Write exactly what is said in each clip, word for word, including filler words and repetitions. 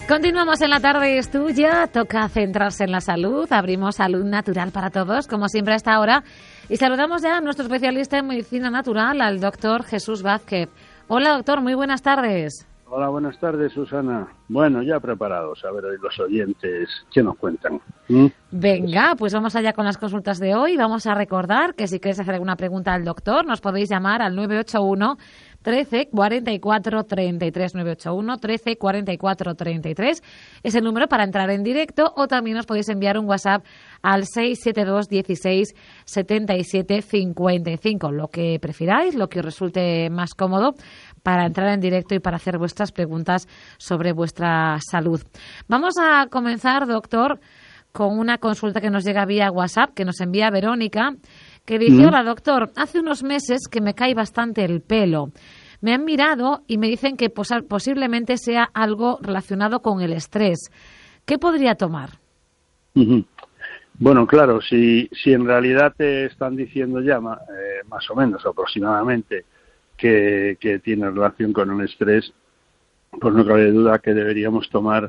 Continuamos en La Tarde es Tuya, toca centrarse en la salud, abrimos Salud Natural para Todos, como siempre a esta hora, y saludamos ya a nuestro especialista en medicina natural, al doctor Jesús Vázquez. Hola doctor, muy buenas tardes. Hola, buenas tardes, Susana. Bueno, ya preparados, a ver hoy los oyentes, ¿qué nos cuentan? ¿Mm? Venga, pues vamos allá con las consultas de hoy. Vamos a recordar que si queréis hacer alguna pregunta al doctor, nos podéis llamar al nueve ocho uno, trece, cuarenta y cuatro, treinta y tres, nueve ocho uno, trece, cuarenta y cuatro, treinta y tres. Es el número para entrar en directo, o también os podéis enviar un WhatsApp al seis siete dos, dieciséis, setenta y siete, cincuenta y cinco. Lo que prefiráis, lo que os resulte más cómodo para entrar en directo y para hacer vuestras preguntas sobre vuestra salud. Vamos a comenzar, doctor, con una consulta que nos llega vía WhatsApp, que nos envía Verónica, que dice: hola doctor, hace unos meses que me cae bastante el pelo. Me han mirado y me dicen que pos- posiblemente sea algo relacionado con el estrés. ¿Qué podría tomar? Uh-huh. Bueno, claro, si, si en realidad te están diciendo ya eh, más o menos aproximadamente que, que tiene relación con el estrés, pues no cabe duda que deberíamos tomar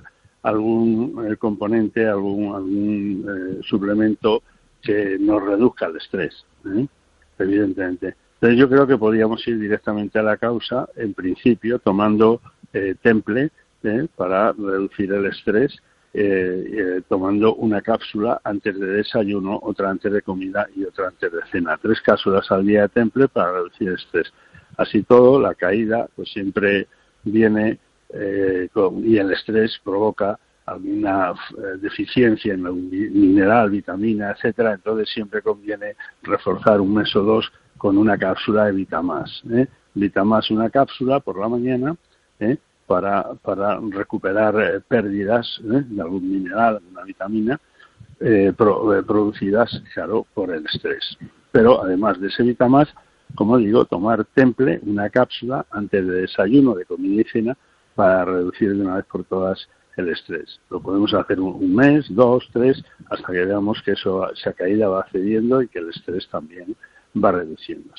algún eh, componente, algún, algún eh, suplemento que nos reduzca el estrés, ¿eh? Evidentemente. Entonces yo creo que podríamos ir directamente a la causa, en principio, tomando eh, Temple ¿eh? para reducir el estrés, eh, eh, tomando una cápsula antes de desayuno, otra antes de comida y otra antes de cena. Tres cápsulas al día de Temple para reducir el estrés. Así todo, la caída pues siempre viene eh, con, y el estrés provoca alguna eh, deficiencia en algún mineral, vitamina, etcétera. Entonces siempre conviene reforzar un mes o dos con una cápsula de Vitamás. ¿eh? Vitamás, una cápsula por la mañana ¿eh? para para recuperar eh, pérdidas ¿eh? de algún mineral, alguna vitamina eh, pro, eh, producidas, claro, por el estrés. Pero además de ese Vitamás, como digo, tomar Temple, una cápsula antes de desayuno, de comida y cena, para reducir de una vez por todas el estrés. Lo podemos hacer un, un mes, dos, tres, hasta que veamos que eso, esa caída va cediendo y que el estrés también va reduciendo.